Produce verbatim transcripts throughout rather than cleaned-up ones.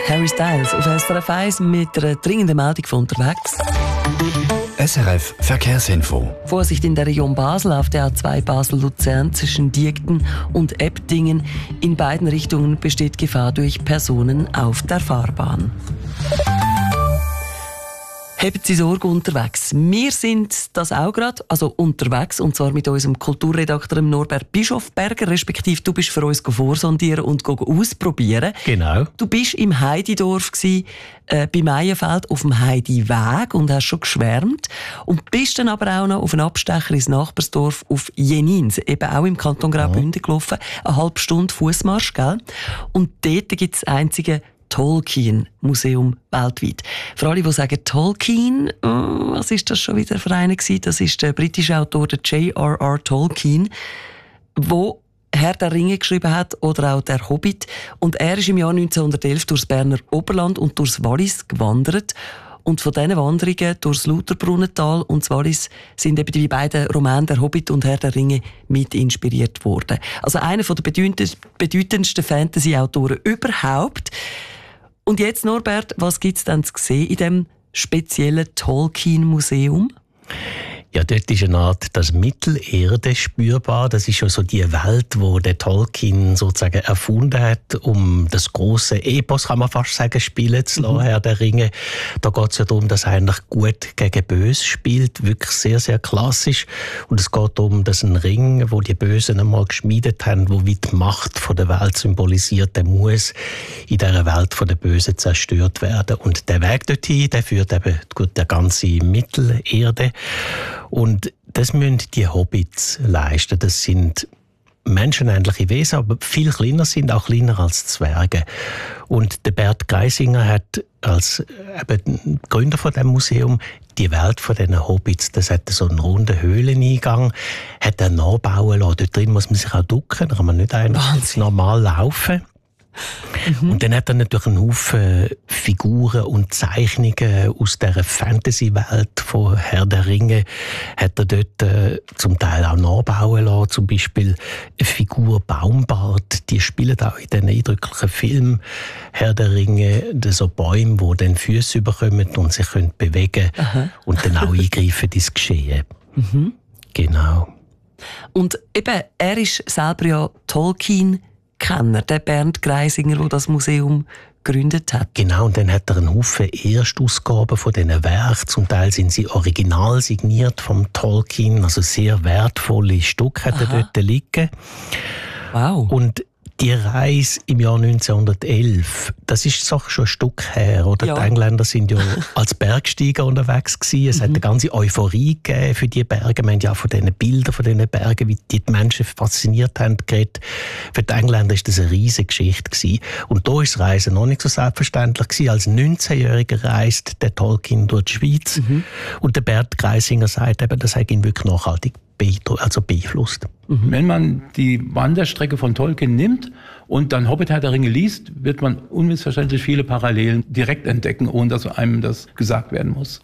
Harry Styles auf S R F eins mit einer dringenden Meldung von unterwegs. S R F Verkehrsinfo. Vorsicht in der Region Basel auf der A zwei Basel-Luzern zwischen Diegden und Ebdingen. In beiden Richtungen besteht Gefahr durch Personen auf der Fahrbahn. Haben Sie Sorge unterwegs? Wir sind das auch gerade, also unterwegs, und zwar mit unserem Kulturredakteur Norbert Bischofberger, respektive du bist für uns vorsondieren und ausprobieren. Genau. Du bist im Heididorf gsi, äh, bei Meienfeld auf dem Heidiweg und hast schon geschwärmt und bist dann aber auch noch auf einen Abstecher ins Nachbarsdorf auf Jenins, eben auch im Kanton Graubünden gelaufen, eine halbe Stunde Fußmarsch, gell? Und dort gibt es das einzige Tolkien-Museum weltweit. Für alle, die sagen Tolkien, oh, was ist das schon wieder für einen gewesen? Das ist der britische Autor der J R R Tolkien, der Herr der Ringe geschrieben hat oder auch der Hobbit. Und er ist im Jahr neunzehnhundertelf durchs Berner Oberland und durchs Wallis gewandert. Und von diesen Wanderungen durchs Lauterbrunnental und das Wallis sind eben die beiden Romane «Der Hobbit» und «Herr der Ringe» mit inspiriert worden. Also einer der bedeutendsten Fantasy-Autoren überhaupt. Und jetzt, Norbert, was gibt es denn zu sehen in diesem speziellen Tolkien-Museum? Ja, dort ist eine Art das Mittelerde spürbar. Das ist schon so die Welt, wo der Tolkien sozusagen erfunden hat, um das große Epos, kann man fast sagen, spielen zu lassen, mhm. Herr der Ringe. Da geht es ja darum, dass eigentlich gut gegen Böse spielt, wirklich sehr, sehr klassisch. Und es geht darum, dass ein Ring, wo die Bösen einmal geschmiedet haben, wo wie die Macht von der Welt symbolisiert, der muss in dieser Welt von den Bösen zerstört werden. Und der Weg dorthin, der führt eben durch die ganze Mittelerde. Und das müssen die Hobbits leisten. Das sind menschenähnliche Wesen, aber viel kleiner sind, auch kleiner als Zwerge. Und der Bert Greisinger hat als eben Gründer von dem Museum die Welt von diesen Hobbits, das hat so einen runden Höhleneingang, hat er nachbauen lassen. Dort drin muss man sich auch ducken, da kann man nicht einfach normal laufen. Mhm. Und dann hat er natürlich einen Haufen Figuren und Zeichnungen aus dieser Fantasy-Welt von Herr der Ringe hat er dort äh, zum Teil auch nachbauen lassen. Zum Beispiel eine Figur Baumbart, die spielen auch in diesen eindrücklichen Film Herr der Ringe, so Bäume, die dann Füße bekommen und sich können bewegen Aha. und dann auch eingreifen ins Geschehen. Mhm. Genau. Und eben, er ist selber ja Tolkien Kenner, der Bernd Greisinger, der das Museum gegründet hat. Genau, und dann hat er einen Haufen Erstausgaben von diesen Werken. Zum Teil sind sie original signiert vom Tolkien, also sehr wertvolle Stücke hat er dort liegen. Wow. Und die Reise im Jahr neunzehnhundertelf, das ist doch schon ein Stück her, oder? Ja. Die Engländer sind ja als Bergsteiger unterwegs gewesen. Es mhm. hat eine ganze Euphorie gegeben für die Berge. Wir haben ja auch von diesen Bildern von diesen Bergen, wie die, die Menschen fasziniert haben, geredet. Für die Engländer war das eine riesige Geschichte gewesen. Und da war das Reisen noch nicht so selbstverständlich gewesen. Als neunzehnjähriger reist der Tolkien durch die Schweiz. Mhm. Und der Bert Greisinger sagt eben, das hat ihn wirklich nachhaltig also beeinflusst. Mhm. Wenn man die Wanderstrecke von Tolkien nimmt und dann Hobbit Herr der Ringe liest, wird man unmissverständlich viele Parallelen direkt entdecken, ohne dass einem das gesagt werden muss.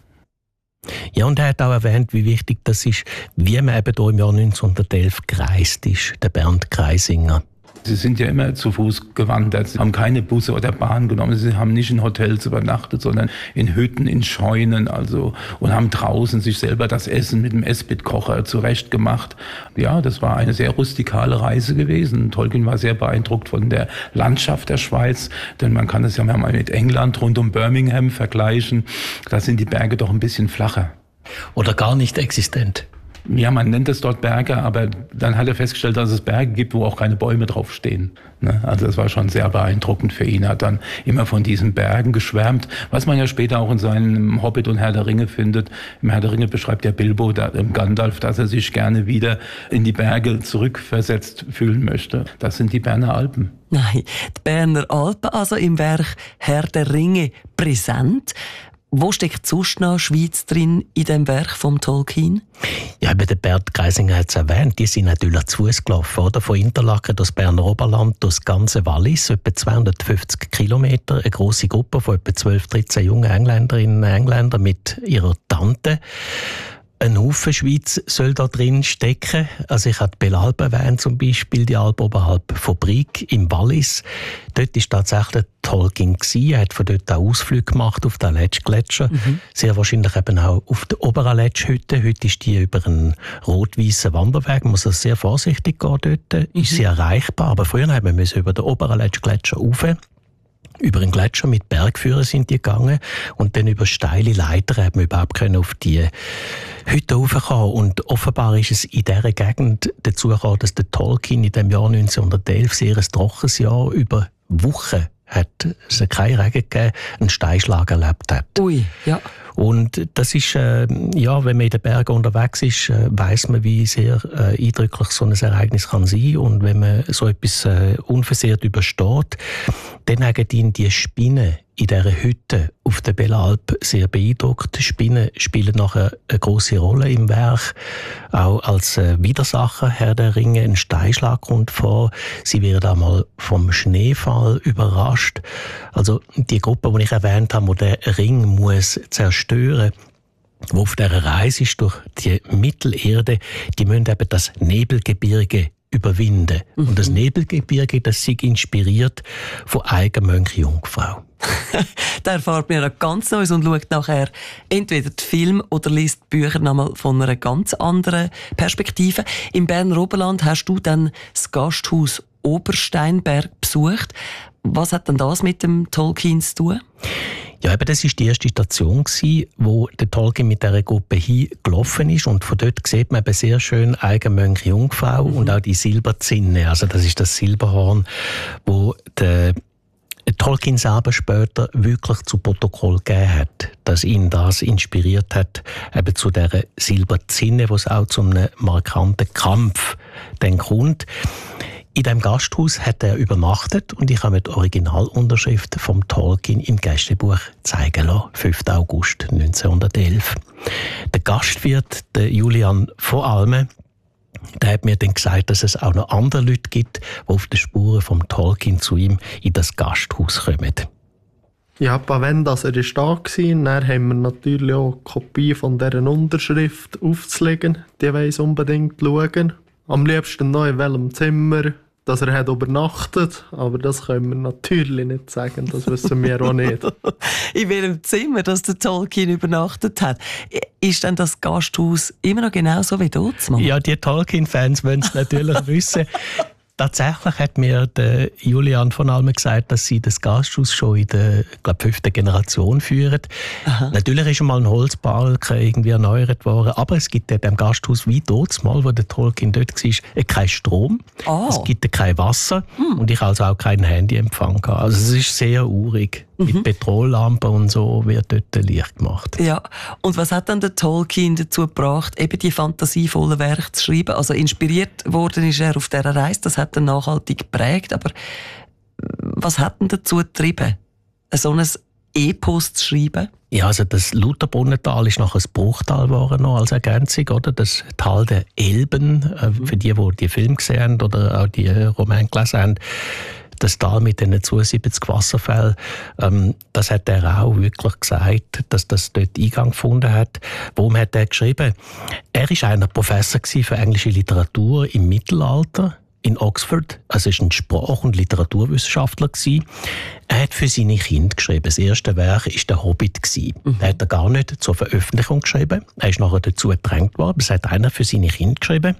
Ja, und er hat auch erwähnt, wie wichtig das ist, wie man eben hier im Jahr neunzehnhundertelf gereist ist, der Bernd Greisinger. Sie sind ja immer zu Fuß gewandert, sie haben keine Busse oder Bahn genommen, sie haben nicht in Hotels übernachtet, sondern in Hütten, in Scheunen, also, und haben draußen sich selber das Essen mit dem Esspitkocher zurechtgemacht. Ja, das war eine sehr rustikale Reise gewesen. Tolkien war sehr beeindruckt von der Landschaft der Schweiz, denn man kann es ja mal mit England rund um Birmingham vergleichen. Da sind die Berge doch ein bisschen flacher. Oder gar nicht existent. Ja, man nennt es dort Berge, aber dann hat er festgestellt, dass es Berge gibt, wo auch keine Bäume draufstehen. Also das war schon sehr beeindruckend für ihn. Er hat dann immer von diesen Bergen geschwärmt, was man ja später auch in seinem Hobbit und Herr der Ringe findet. Im Herr der Ringe beschreibt ja Bilbo, im Gandalf, dass er sich gerne wieder in die Berge zurückversetzt fühlen möchte. Das sind die Berner Alpen. Nein, die Berner Alpen, also im Werk Herr der Ringe präsent. Wo steckt sonst noch Schweiz drin in dem Werk vom Tolkien? Ja, eben der Bert Greisinger hat es erwähnt, die sind natürlich zu Fuß gelaufen, oder? Von Interlaken durchs Berner Oberland, durchs ganze Wallis, etwa zweihundertfünfzig Kilometer, eine grosse Gruppe von etwa zwölf, dreizehn jungen Engländerinnen und Engländern mit ihrer Tante. Ein Haufen Schweiz soll da drin stecken. Also ich habe die Belalp erwähnt, zum Beispiel die Alp oberhalb von Brig im Wallis. Dort war tatsächlich Tolkien. Er hat von dort auch Ausflüge gemacht auf den Aletsch-Gletscher. Mhm. Sehr wahrscheinlich eben auch auf der Oberaletsch-Hütte. Heute ist die über einen rot-weißen Wanderweg. Man muss also sehr vorsichtig gehen dort. Mhm. Ist sie erreichbar. Aber früher mussten wir über den Oberaletsch-Gletscher rauf. Über einen Gletscher mit Bergführern sind die gegangen und dann über steile Leitern haben wir überhaupt auf die Hütte raufkommen. Und offenbar ist es in dieser Gegend dazu gekommen, dass der Tolkien in dem Jahr neunzehnhundertelf, sehr ein trockenes Jahr, über Wochen hat es keinen Regen gegeben, einen Steinschlag erlebt hat. Ui, ja. Und das ist, äh, ja, wenn man in den Bergen unterwegs ist, äh, weiss man, wie sehr äh, eindrücklich so ein Ereignis kann sein. Und wenn man so etwas äh, unversehrt übersteht, dann haben ihn die Spinnen in dieser Hütte auf der Belalp sehr beeindruckt. Die Spinnen spielen nachher eine grosse Rolle im Werk. Auch als äh, Widersacher Herr der Ringe, ein Steinschlag kommt vor. Sie werden einmal vom Schneefall überrascht. Also die Gruppe, die ich erwähnt habe, die den Ring muss zerstören, wo auf dieser Reise ist durch die Mittelerde, die müssen eben das Nebelgebirge überwinden. Mhm. Und das Nebelgebirge, das ist inspiriert von Eigenmönch Jungfrau. Da erfahrt man ja ganz Neues und schaut nachher entweder den Film oder liest die Bücher nochmal von einer ganz anderen Perspektive. Im Berner Oberland hast du dann das Gasthaus Obersteinberg besucht. Was hat denn das mit dem Tolkien zu tun? Ja, eben, das war die erste Station, wo der Tolkien mit dieser Gruppe hingelaufen ist. Und von dort sieht man eben sehr schön Eigenmönch Jungfrau mhm. und auch die Silberzinne. Also das ist das Silberhorn, wo der Tolkien selber später wirklich zu Protokoll gegeben hat, dass ihn das inspiriert hat, eben zu dieser Silberzinne, wo es auch zu einem markanten Kampf dann kommt. In diesem Gasthaus hat er übernachtet und ich habe mir die Originalunterschrift vom Tolkien im Gästebuch zeigen lassen, fünften August neunzehnhundertelf. Der Gastwirt, der Julian von Alme, der hat mir dann gesagt, dass es auch noch andere Leute gibt, die auf den Spuren vom Tolkien zu ihm in das Gasthaus kommen. Ja, wenn das er ist da war, dann haben wir natürlich auch eine Kopie von dieser Unterschrift aufzulegen. Die wollen unbedingt schauen. Am liebsten noch in welchem Zimmer, dass er hat übernachtet, aber das können wir natürlich nicht sagen, das wissen wir auch nicht. In welchem Zimmer, dass der Tolkien übernachtet hat? Ist denn das Gasthaus immer noch genau so wie dort? Ja, die Tolkien-Fans wollen es natürlich wissen. Tatsächlich hat mir der Julian von Alme gesagt, dass sie das Gasthaus schon in der glaub, fünften Generation führen. Aha. Natürlich ist einmal ein Holzbalken irgendwie erneuert worden, aber es gibt in dem Gasthaus wie dort, mal, wo der Tolkien dort war, keinen Strom, oh. es gibt kein Wasser hm. und ich also auch keinen Handyempfang gehabt. Also es ist sehr urig. Mhm. Mit Petrollampen und so wird dort Licht gemacht. Ja, und was hat dann der Tolkien dazu gebracht, eben die fantasievollen Werke zu schreiben? Also inspiriert worden ist er auf dieser Reise, das hat er nachhaltig geprägt, aber was hat ihn dazu getrieben, so ein Epos zu schreiben? Ja, also das Lutherbrunnental ist nachher das Bruchtal geworden noch als Ergänzung, oder? Das Tal der Elben, mhm. für die, die die Filme gesehen haben oder auch die Romane gelesen haben. Das Tal mit den zweiundsiebzig Wasserfällen, ähm, das hat er auch wirklich gesagt, dass das dort Eingang gefunden hat. Warum hat er geschrieben? Er war einer Professor für englische Literatur im Mittelalter in Oxford. Also er war ein Sprach- und Literaturwissenschaftler. Er hat für seine Kinder geschrieben. Das erste Werk war der Hobbit. Mhm. Er hat er gar nicht zur Veröffentlichung geschrieben. Er ist nachher dazu gedrängt worden. Das hat einer für seine Kinder geschrieben.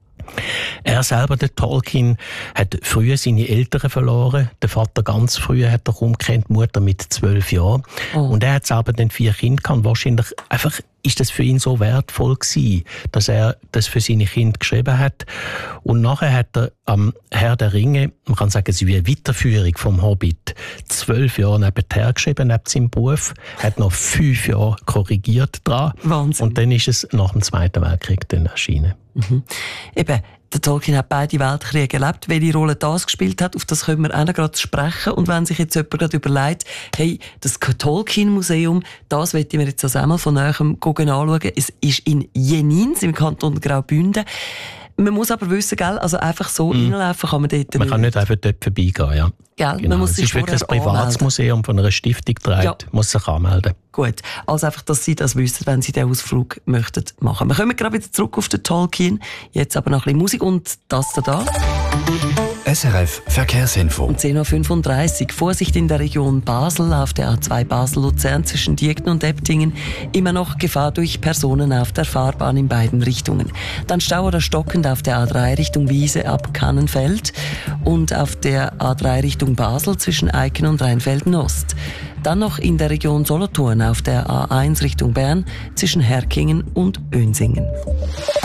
Er selber, der Tolkien, hat früher seine Eltern verloren. Der Vater ganz früh hat er umgekannt, die Mutter mit zwölf Jahren. Oh. Und er hat selber dann vier Kinder gehabt. Wahrscheinlich einfach ist das für ihn so wertvoll gewesen, dass er das für seine Kinder geschrieben hat. Und nachher hat er am Herr der Ringe, man kann sagen, es ist wie eine Weiterführung vom Hobbit, zwölf Jahre nebenher geschrieben, neben seinem Beruf, hat noch fünf Jahre korrigiert dran. Wahnsinn. Und dann ist es nach dem Zweiten Weltkrieg dann erschienen. Mhm. Eben, der Tolkien hat beide Weltkriege erlebt. Welche Rolle das gespielt hat, auf das können wir auch noch gerade sprechen. Und wenn sich jetzt jemand gerade überlegt, hey, das Tolkien-Museum, das möchte ich mir jetzt also einmal von näherem anschauen. Es ist in Jenins im Kanton Graubünden. Man muss aber wissen, gell, also einfach so mm. reinlaufen kann man dort Man nicht. kann nicht einfach dort vorbeigehen, ja. Gell? Genau. Man muss es sich ist wirklich ein vorher Privatsmuseum von einer Stiftung getragen, Ja. muss sich anmelden. Gut, also einfach, dass Sie das wissen, wenn Sie den Ausflug möchten machen. Wir kommen gerade wieder zurück auf den Tolkien, jetzt aber noch ein bisschen Musik und das da da. S R F Verkehrsinfo. Um zehn Uhr fünfunddreißig. Vorsicht in der Region Basel auf der A zwei Basel-Luzern zwischen Diegden und Eptingen. Immer noch Gefahr durch Personen auf der Fahrbahn in beiden Richtungen. Dann Stau oder stockend auf der A drei Richtung Wiese ab Kannenfeld und auf der A drei Richtung Basel zwischen Eiken und Rheinfelden-Ost. Dann noch in der Region Solothurn auf der A eins Richtung Bern zwischen Herkingen und Önsingen.